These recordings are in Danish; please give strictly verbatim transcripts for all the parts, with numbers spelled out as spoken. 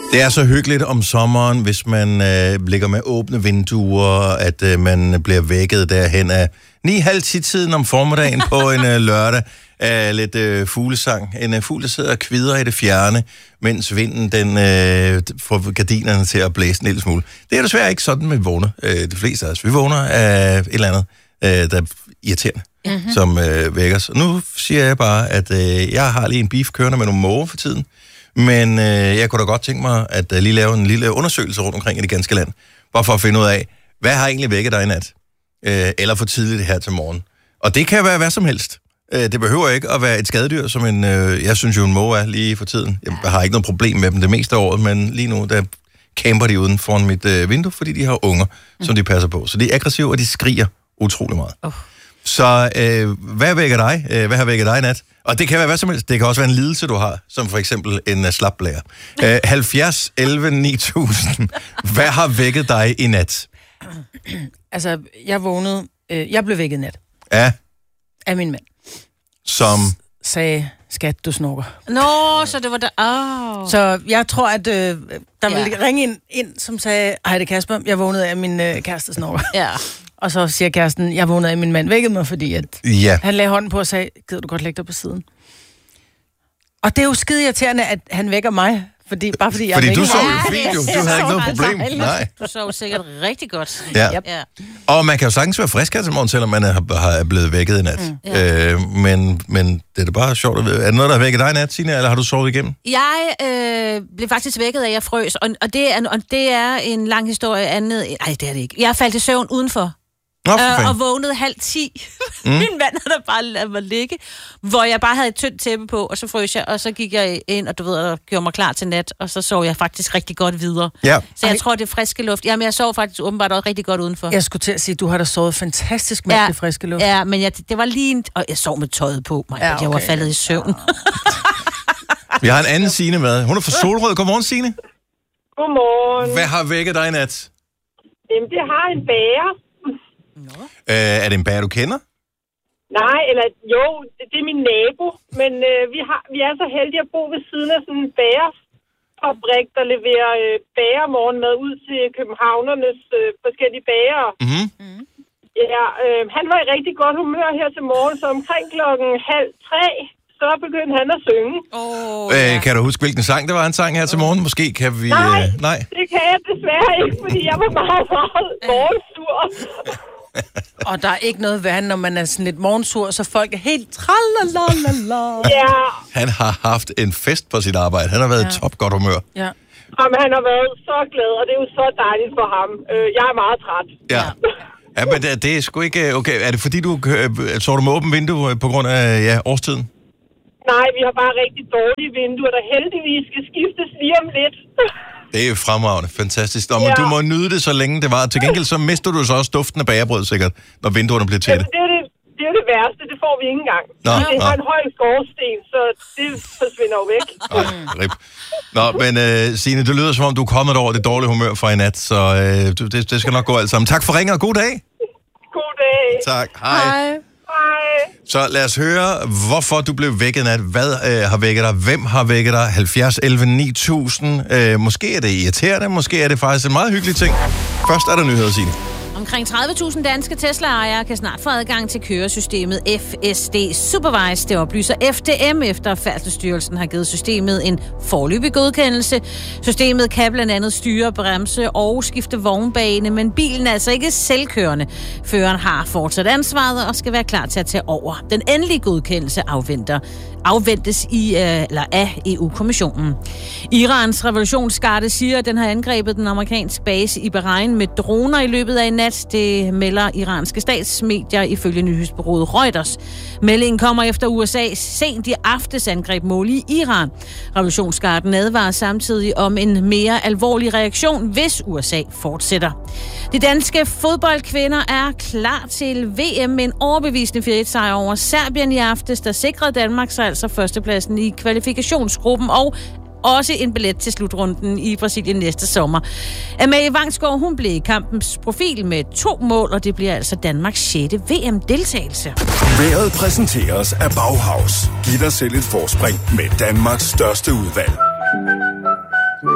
Det er så hyggeligt om sommeren, hvis man øh, ligger med åbne vinduer, at øh, man bliver vækket derhen af ni halv ti tiden om formiddagen på en øh, lørdag af lidt øh, fuglesang. En øh, fugl, der sidder og kvidrer i det fjerne, mens vinden den øh, får gardinerne til at blæse en lille smule. Det er desværre ikke sådan, vi vågner. Øh, de fleste af os. Vi vågner af et eller andet, øh, der er irriterende, mm-hmm. som øh, vækker os. Og nu siger jeg bare, at øh, jeg har lige en beef kørende med nogle måger for tiden. Men øh, jeg kunne da godt tænke mig at uh, lige lave en lille undersøgelse rundt omkring i det ganske land. Bare for at finde ud af, hvad har egentlig vækket dig i nat? Øh, eller for tidligt her til morgen. Og det kan være hvad som helst. Øh, det behøver ikke at være et skadedyr, som en, øh, jeg synes jo en måge er lige for tiden. Jeg har ikke noget problem med dem det meste af året, men lige nu, der camper de uden foran mit øh, vindue, fordi de har unger, mm. som de passer på. Så de er aggressive, og de skriger utrolig meget. Oh. Så øh, hvad vækker dig? Øh, hvad har vækket dig i nat? Og det kan være hvad som helst. Det kan også være en lidelse, du har, som for eksempel en uh, slapblære. Uh, halvfjerds elleve ni tusind. Hvad har vækket dig i nat? Altså, jeg vågnede... Øh, jeg blev vækket i nat. Ja. Af min mand. Som? S- sagde, skat, du snorker. Nå, så det var der... Oh. Så jeg tror, at øh, der ja. ville ringe ind, ind, som sagde, hej, det er Kasper, jeg vågnede af min øh, kæreste snorker. Ja. Og så siger kæresten, jeg vågnede af, min mand vækkede mig, fordi at ja. han lagde hånden på og sagde, gider du godt lægge dig på siden? Og det er jo skide irriterende, at han vækker mig, fordi, bare fordi jeg fordi er du vækker. sov jo fint, jo. Du havde ikke noget problem. Nej. Du sov sikkert rigtig godt. Ja. Yep. Ja. Og man kan jo sagtens være frisk her til morgen, selvom man er, er blevet vækket i nat. Mm. Ja. Øh, men, men det er da bare sjovt at vide. Er det noget, der har vækket dig i nat, Signe, eller har du sovet igennem? Jeg øh, blev faktisk vækket af, at jeg frøs, og, og, det er, og det er en lang historie andet. Nej, det er det ikke. Jeg faldt i søvn udenfor. Nå, øh, og vågnede halv ti. Mm. Min mand havde der bare ladet mig ligge, hvor jeg bare havde et tyndt tæppe på, og så frøs jeg, og så gik jeg ind, og du ved, og gjorde mig klar til nat, og så sov jeg faktisk rigtig godt videre. Ja. Så jeg tror, det er friske luft. Jamen, jeg sov faktisk åbenbart også rigtig godt udenfor. Jeg skulle til at sige, du har da sovet fantastisk med ja, det friske luft. Ja, men jeg, det var lige en... Og jeg sov med tøjet på, mig. Ja, okay. Jeg var faldet i søvn. Vi har en anden Signe med. Hun er fra Solrød. Godmorgen, Signe. Godmorgen. Hvad har vækket dig i nat? Jamen, det har en bager. Øh, er det en bager, du kender? Nej, eller jo, det, det er min nabo, men øh, vi, har, vi er så heldige at bo ved siden af sådan en bagerfabrik, der leverer øh, bagermorgenmad ud til københavnernes øh, forskellige bagere. Mm-hmm. Mm. Ja, øh, han var i rigtig godt humør her til morgen, så omkring klokken halv tre, så begyndte han at synge. Oh, øh, ja. Kan du huske, hvilken sang det var, han sang her til morgen? Måske kan vi... Nej, øh, nej, det kan jeg desværre ikke, fordi jeg var meget, meget morgensur. Og der er ikke noget værre, når man er sådan lidt morgensur, så folk er helt tralalala. Ja. Han har haft en fest på sit arbejde. Han har været i ja. top godt humør. Ja. Jamen, han har været så glad, og det er jo så dejligt for ham. Jeg er meget træt. Ja. Ja, men det, det er sgu ikke... Okay, er det fordi, du så du med åbent vindue på grund af ja, årstiden? Nej, vi har bare rigtig dårlige vinduer, der heldigvis skal skiftes lige om lidt. Det er fremragende. Fantastisk. Nå, men ja. du må nyde det, så længe det var. Til gengæld så mister du så også duften af bagerbrød, sikkert, når vinduerne bliver tætte. Ja, det, er det, det er det værste. Det får vi ikke engang. Nå, det har nå. en høj skorsten, så det forsvinder jo væk. Nå, rip. Nå, men uh, Signe, det lyder som om, du er kommet over det dårlige humør fra i nat, så uh, det, det skal nok gå alt sammen. Tak for ringet, og god dag. God dag. Tak. Hej. Hej. Hej. Så lad os høre, hvorfor du blev vækket nat. Hvad øh, har vækket dig? Hvem har vækket dig? halvfjerds elleve ni tusind. Øh, måske er det irriterende, måske er det faktisk en meget hyggelig ting. Først er der nyheder, Signe. Omkring tredive tusind danske Tesla-ejere kan snart få adgang til køresystemet F S D Supervise. Det oplyser F D M, efter Færdselsstyrelsen har givet systemet en foreløbig godkendelse. Systemet kan blandt andet styre, bremse og skifte vognbane, men bilen er altså ikke selvkørende. Føreren har fortsat ansvaret og skal være klar til at tage over. Den endelige godkendelse afventer afventes i, øh, eller af E U-kommissionen. Irans revolutionsgarde siger, at den har angrebet den amerikanske base i Bahrain med droner i løbet af en nat. Det melder iranske statsmedier ifølge nyhedsbureauet Reuters. Meldingen kommer efter U S A sent i aftes angreb mål i Iran. Revolutionsgarden advarer samtidig om en mere alvorlig reaktion, hvis U S A fortsætter. De danske fodboldkvinder er klar til V M med en overbevisende fire et sejr over Serbien i aftes, der sikrede Danmark sig altså førstepladsen i kvalifikationsgruppen og også en billet til slutrunden i Brasilien næste sommer. Amalie Vangsgaard, hun blev kampens profil med to mål, og det bliver altså Danmarks sjette V M-deltagelse. Vejret præsenteres af Bauhaus. Giv dig selv et forspring med Danmarks største udvalg.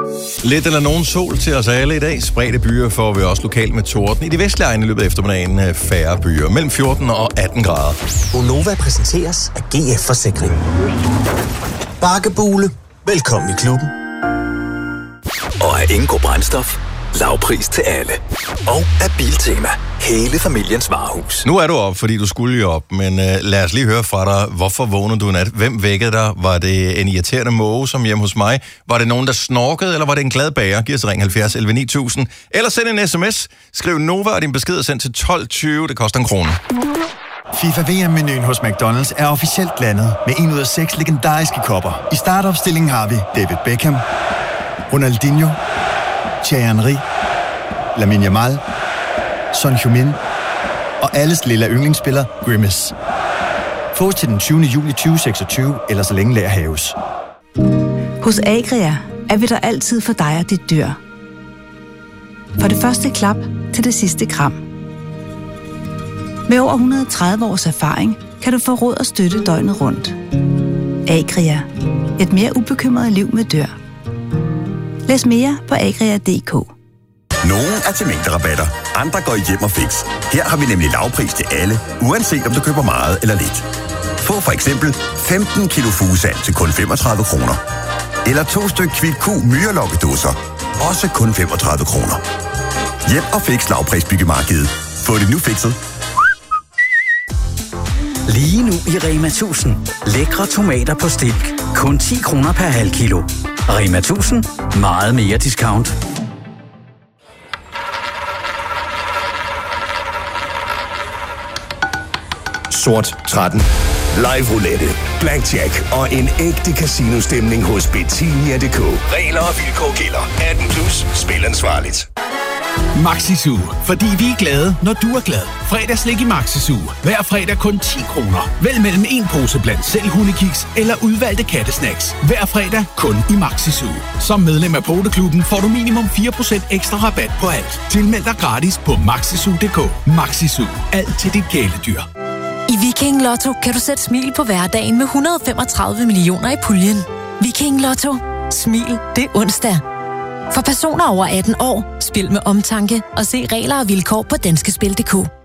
Lidt eller nogen sol til os alle i dag. Spredte byer får vi også lokalt med torden. I de vestlige egne i løbet af eftermiddagen færre byer. Mellem fjorten og atten grader. Gonova præsenteres af G F Forsikring. Bakkebule. Velkommen i klubben. Og af Ingo Brændstof. Lavpris til alle. Og af Biltema. Hele familiens varehus. Nu er du op, fordi du skulle jo op, men uh, lad os lige høre fra dig. Hvorfor vågnede du i nat? Hvem vækkede dig? Var det en irriterende måge, som hjemme hos mig? Var det nogen, der snorkede, eller var det en glad bager? Giv os ring halvfjerds elleve ni tusind. Eller send en sms. Skriv Nova, og din besked er sendt til tolv tyve. Det koster en krone. FIFA V M-menuen hos McDonald's er officielt landet med en ud af seks legendariske kopper. I startopstillingen har vi David Beckham, Ronaldinho, Thierry Henry, Lamine Yamal, Son Heung-min og alles lille yndlingsspiller Grimace. Fås til den tyvende juli tyve seksogtyve, eller så længe lager haves. Hos Agria er vi der altid for dig og dit dyr. For det første klap til det sidste kram. Med over et hundrede og tredive års erfaring kan du få råd og støtte døgnet rundt. Agria. Et mere ubekymret liv med dyr. Læs mere på agria punktum d k. Nogle er til mængderabatter, andre går i hjem og fix. Her har vi nemlig lavpris til alle, uanset om du køber meget eller lidt. Få for eksempel femten kilo fugesand til kun femogtredive kroner. Eller to stykker Kvick Q myrelokkedåser, også kun femogtredive kroner. Hjem og fix lavpris byggemarkedet. Få det nu fikset. Lige nu i Rema tusind. Lækre tomater på stilk. Kun ti kroner per halv kilo. Rema tusind. Meget mere discount. Sort tretten. Live roulette, blackjack og en ægte casino-stemning hos Betania punktum d k. Regler og vilkår gælder. atten plus. Spil ansvarligt. Maxi-Zoo. Fordi vi er glade, når du er glad. Fredagslik i Maxi-Zoo. Hver fredag kun ti kroner. Vælg mellem en pose blandt selv hundekiks eller udvalgte kattesnacks. Hver fredag kun i Maxi-Zoo. Som medlem af Poteklubben får du minimum fire procent ekstra rabat på alt. Tilmeld dig gratis på maxi zoo punktum d k. Maxi-Zoo. Alt til dit kæledyr. I Viking Lotto kan du sætte smil på hverdagen med et hundrede og femogtredive millioner i puljen. Viking Lotto. Smil, det er onsdag. For personer over atten år, spil med omtanke og se regler og vilkår på danskespil punktum d k.